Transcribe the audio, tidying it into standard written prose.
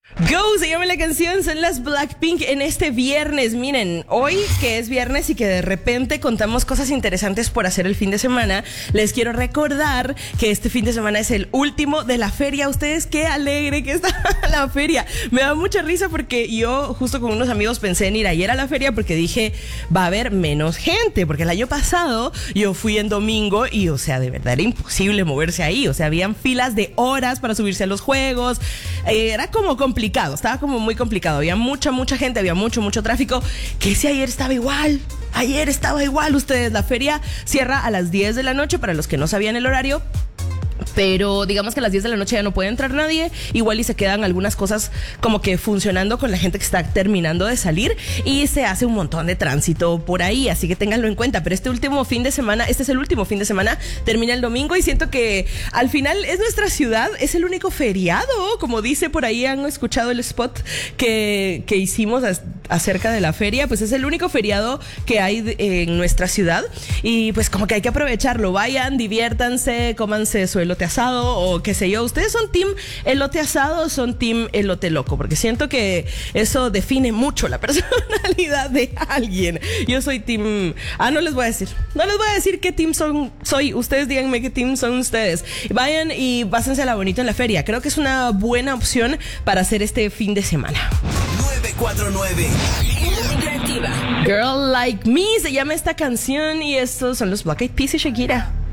Go, se llama la canción, son las Blackpink en este viernes. Miren, hoy que es viernes y que de repente contamos cosas interesantes por hacer el fin de semana, les quiero recordar que este fin de semana es el último de la feria. Ustedes, qué alegre que está la feria. Me da mucha risa porque yo justo con unos amigos pensé en ir ayer a la feria porque dije, va a haber menos gente, porque el año pasado yo fui en domingo y, o sea, de verdad era imposible moverse ahí. O sea, habían filas de horas para subirse a los juegos. Era como complicado, estaba como muy complicado. Había mucha gente, había mucho tráfico. Que si ayer estaba igual. Ayer estaba igual, ustedes. La feria cierra a las 10 de la noche, para los que no sabían el horario. Pero digamos que a las 10 de la noche ya no puede entrar nadie. Igual y se quedan algunas cosas como que funcionando con la gente que está terminando de salir. Y se hace un montón de tránsito por ahí, así que ténganlo en cuenta. Pero este es el último fin de semana, termina el domingo. Y siento que al final es nuestra ciudad, es el único feriado. Como dice por ahí, han escuchado el spot que hicimos acerca de la feria. Pues es el único feriado que hay en nuestra ciudad. Y pues como que hay que aprovecharlo. Vayan, diviértanse, cómanse su elote asado o qué sé yo. ¿Ustedes son team elote asado o son team elote loco? Porque siento que eso define mucho la personalidad de alguien. Yo soy team... no les voy a decir qué team soy. Ustedes díganme qué team son ustedes. Vayan y pásensela bonito en la feria. Creo que es una buena opción para hacer este fin de semana. 949 Girl Like Me se llama esta canción y estos son los Black Eyed Peas y Shakira.